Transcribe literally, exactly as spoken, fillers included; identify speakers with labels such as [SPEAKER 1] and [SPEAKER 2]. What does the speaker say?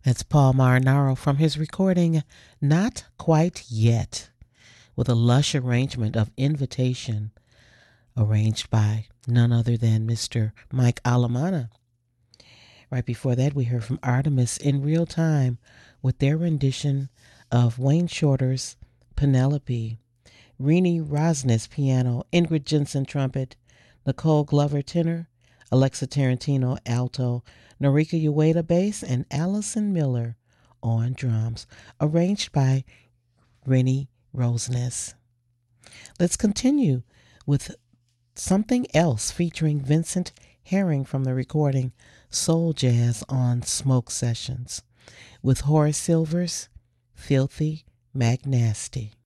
[SPEAKER 1] That's Paul Marinaro from his recording Not Quite Yet, with a lush arrangement of Invitation, arranged by none other than Mister Mike Alamana. Right before that, we heard from Artemis in Real Time with their rendition of Wayne Shorter's Penelope. Renee Rosnes piano, Ingrid Jensen trumpet, Nicole Glover tenor, Alexa Tarantino alto, Norika Ueda bass, and Allison Miller on drums, arranged by Renee Rosnes. Let's continue with something else featuring Vincent Herring from the recording Soul Jazz on Smoke Sessions with Horace Silver's Filthy McNasty.